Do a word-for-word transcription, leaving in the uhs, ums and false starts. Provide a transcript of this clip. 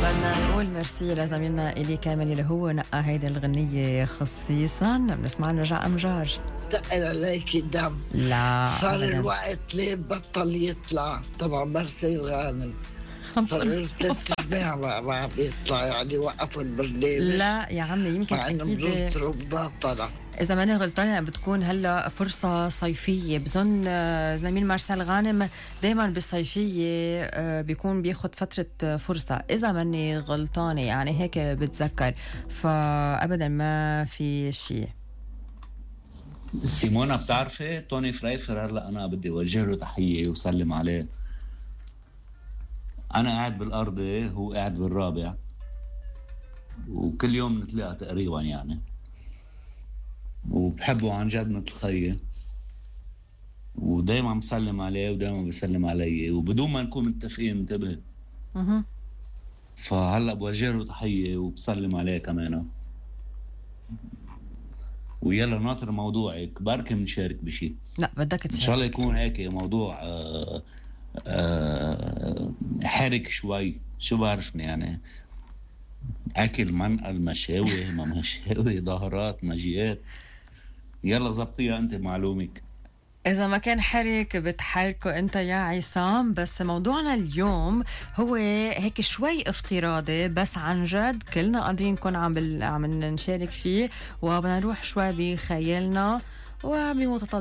بدنا نقول ميرسي لزميلنا إلي كامل اللي هو نقى هيدي الغنية خصيصا. بنسمع نرجع أمجار. دقل عليك الدم. لا صار أبداً. الوقت ليه بطل يطلع تبع مرسي الغانم. صار ثلاث أسابيع ما ما بيطلع، يعني وقفوا البرنامج. لا يا عمي يمكن مع إنه أكيد بظن رمضان طلع. إذا ماني غلطانة بتكون هلا فرصة صيفية. بظن آه، زميل مارسيل غانم دايما بالصيفية آه، بيكون بياخد فترة فرصة، إذا ماني غلطانة يعني هيك بتذكر، فأبدا ما في شيء. سيمونا بتعرفي توني فرايفر؟ هلا انا بدي اوجه له تحيه وسلم عليه. انا قاعد بالارض، هو قاعد بالرابع، وكل يوم نتلاقى تقريبا يعني، وبحبه عن جد مثل خيي، ودايما مسلم عليه ودايما بيسلم علي وبدون ما نكون متفقين. انتبه. اها فهلا بوجه له تحيه وبسلم عليه كمان. ويلا ناطر موضوعك، بركي بنشارك بشي. لا بدك ان شاء تشارك. الله يكون هيك موضوع آه آه حرك شوي، شو بعرفني يعني، اكل منقل مشاوي ما مشاوي ظهرات مجيات. يلا زبطيها انت معلومك. إذا ما كان حرك بتحركه أنت يا عصام. بس موضوعنا اليوم هو هيك شوي افتراضي، بس عن جد كلنا قادرين نكون عم بال... عم نشارك فيه، وبدنا نروح شوي بخيالنا وبمتطلبات